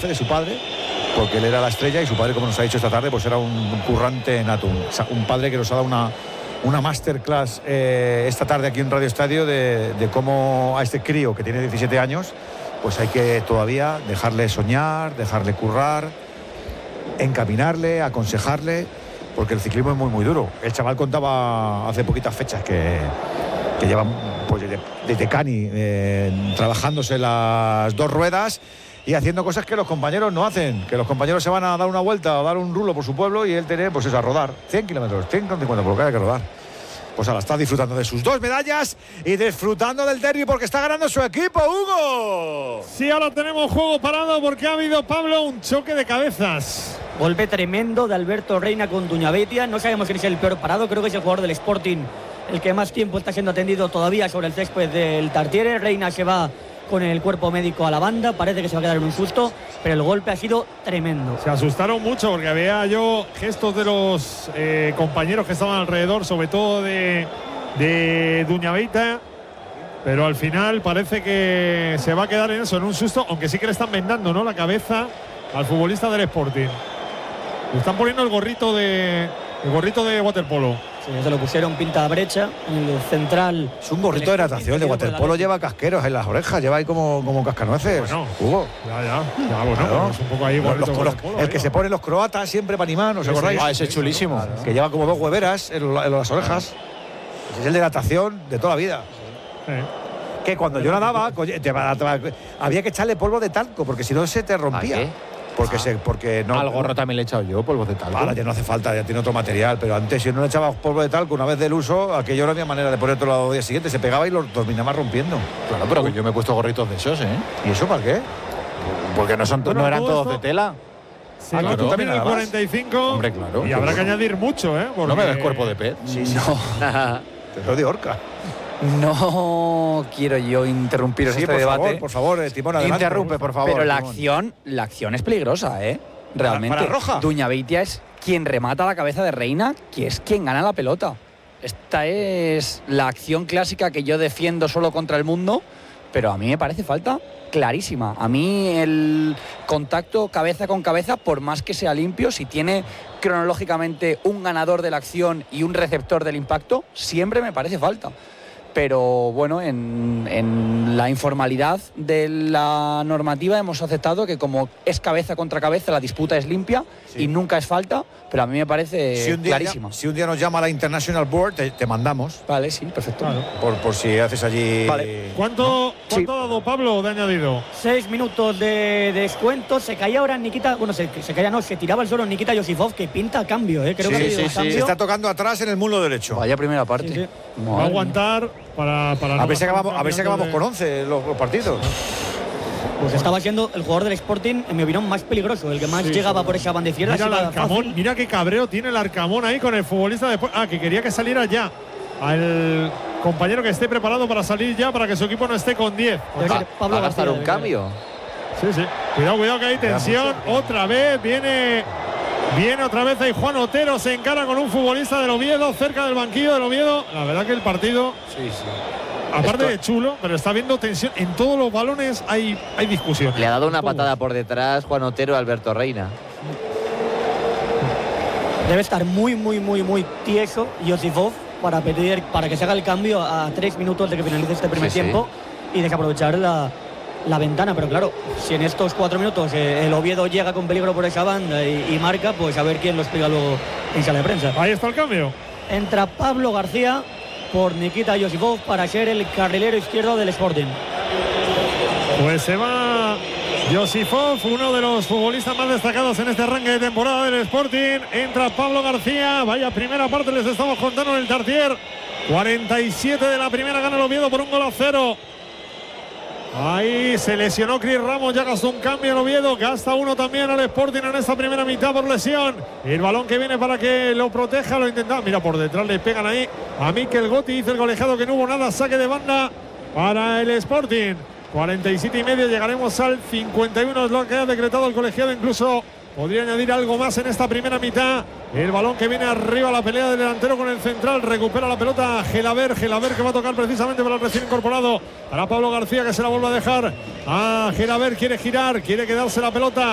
profe de su padre, porque él era la estrella y su padre, como nos ha dicho esta tarde, pues era un currante nato, un padre que nos ha dado una masterclass esta tarde aquí en Radio Estadio de cómo a este crío que tiene 17 años, pues hay que todavía dejarle soñar, dejarle currar, encaminarle, aconsejarle, porque el ciclismo es muy muy duro. El chaval contaba hace poquitas fechas que lleva pues desde Cani trabajándose las dos ruedas y haciendo cosas que los compañeros no hacen, que los compañeros se van a dar una vuelta o dar un rulo por su pueblo y él tiene pues eso, a rodar 100 kilómetros, 150 por lo que hay que rodar. Pues ahora está disfrutando de sus 2 medallas y disfrutando del derbi porque está ganando su equipo, Hugo. Sí, ahora tenemos juego parado porque ha habido, Pablo, un choque de cabezas. Golpe tremendo de Alberto Reina con Duñabeitia. No sabemos quién es el peor parado, creo que es el jugador del Sporting el que más tiempo está siendo atendido todavía sobre el césped del Tartiere. Reina se va con el cuerpo médico a la banda, parece que se va a quedar en un susto, pero el golpe ha sido tremendo. Se asustaron mucho porque había yo gestos de los compañeros que estaban alrededor, sobre todo de Duñabeitia, pero al final parece que se va a quedar en eso, en un susto, aunque sí que le están vendando, ¿no?, la cabeza al futbolista del Sporting. Le están poniendo el gorrito de waterpolo. Sí, se lo pusieron pinta brecha en el central. Es un gorrito de natación, de waterpolo, lleva casqueros en las orejas, lleva ahí como cascanueces. Bueno, Hugo. Ya, bueno, Claro. es un poco ahí gorrito de waterpolo, el que se pone los croatas siempre para animar, ¿no os acordáis? Ese es chulísimo. Claro. Que lleva como 2 hueveras en las orejas. Ese es el de natación de toda la vida. Que cuando yo nadaba, había que echarle polvo de talco, porque si no se te rompía. ¿A qué? Porque no. Al gorro también le he echado yo polvo de talco. Ahora ya no hace falta, ya tiene otro material, pero antes si no le echabas polvo de talco una vez del uso, aquello no había manera de ponértelo al día siguiente, se pegaba y lo terminaba rompiendo. Claro, pero que yo me he puesto gorritos de esos, ¿eh? ¿Y eso para qué? Porque no eran todos de tela. Sí, claro, tú también nada el más. 45. Hombre, claro. Y habrá que añadir mucho, ¿eh? No me ves cuerpo de pez. Sí. Pero de orca. No quiero yo interrumpiros Sí, este por debate. favor, por favor, Timón, adelante. Interrumpe, por favor. Pero la Timón. acción es peligrosa, ¿eh? Realmente. ¿Para roja? Duñabeitia es quien remata la cabeza de Reina, que es quien gana la pelota. Esta es la acción clásica que yo defiendo solo contra el mundo, pero a mí me parece falta clarísima. A mí el contacto cabeza con cabeza, por más que sea limpio, si tiene cronológicamente un ganador de la acción y un receptor del impacto, siempre me parece falta. Pero bueno, en la informalidad de la normativa hemos aceptado que como es cabeza contra cabeza, la disputa es limpia y nunca es falta, pero a mí me parece clarísima. Si un día nos llama la International Board, te mandamos. Vale, sí, perfecto. Claro. Por si haces allí. Vale. ¿Cuánto ha dado Pablo de añadido? 6 minutos de descuento. Se caía ahora Nikita. Bueno, se caía, no, se tiraba el suelo Nikita Yosifov, que pinta a cambio, ¿eh? Creo que ha habido cambio. Se está tocando atrás en el muslo derecho. Vaya primera parte. Sí. Va a aguantar para A ver si acabamos con 11 los partidos. Pues estaba siendo el jugador del Sporting, en mi opinión, más peligroso, el que más llegaba por esa banda izquierda. Mira el Arcamón, mira qué cabreo tiene el Arcamón ahí con el futbolista después. Que quería que saliera ya. Al compañero que esté preparado para salir ya, para que su equipo no esté con 10. ¿Va a gastar un cambio? Sí. Cuidado que hay tensión. Otra vez viene otra vez ahí Juan Otero, se encara con un futbolista del Oviedo, cerca del banquillo del Oviedo. La verdad que el partido, aparte de chulo, pero está viendo tensión. En todos los balones hay discusión. Le ha dado una patada por detrás Juan Otero a Alberto Reina. Debe estar muy tieso Yosifov para pedir, para que se haga el cambio a 3 minutos de que finalice este primer tiempo y desaprovechar la ventana. Pero claro, si en estos 4 minutos el Oviedo llega con peligro por esa banda y marca, pues a ver quién lo explica luego en sala de prensa. Ahí está el cambio. Entra Pablo García por Nikita Yosifov para ser el carrilero izquierdo del Sporting. Pues se va Yosifov, uno de los futbolistas más destacados en este arranque de temporada del Sporting. Entra Pablo García. Vaya primera parte les estamos contando en el Tartier. 47 de la primera, gana el Oviedo por 1-0. Ahí se lesionó Cris Ramos, ya gastó un cambio en Oviedo, gasta uno también al Sporting en esta primera mitad por lesión. El balón que viene para que lo proteja, lo intenta. Mira, por detrás le pegan ahí a Mikel Gotti, dice el colegiado que no hubo nada, saque de banda para el Sporting. 47,5, llegaremos al 51, es lo que ha decretado el colegiado, incluso podría añadir algo más en esta primera mitad. El balón que viene arriba, la pelea del delantero con el central, recupera la pelota Gelaber que va a tocar precisamente para el recién incorporado, para Pablo García, que se la vuelve a dejar a Gelaber, quiere girar, quiere quedarse la pelota